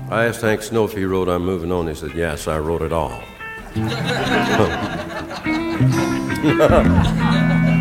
I asked Hank Snow if he wrote I'm Moving On. He said, yes, I wrote it all.